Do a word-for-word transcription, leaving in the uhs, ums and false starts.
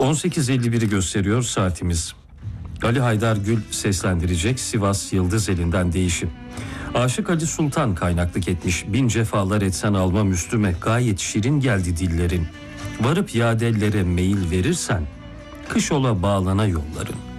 on sekiz elli biri gösteriyor saatimiz. Ali Haydar Gül seslendirecek Sivas Yıldız elinden değişim. Aşık Ali Sultan kaynaklık etmiş. Bin cefalar etsen almam üstüme, gayet şirin geldi dillerin. Varıp yadellere meyil verirsen, kış ola bağlana yolların.